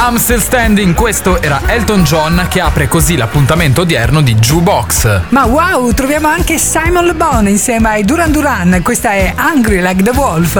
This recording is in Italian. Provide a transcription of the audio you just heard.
I'm Still Standing, questo era Elton John che apre così l'appuntamento odierno di Jukebox. Ma wow, troviamo anche Simon Le Bon insieme ai Duran Duran, questa è Hungry Like the Wolf.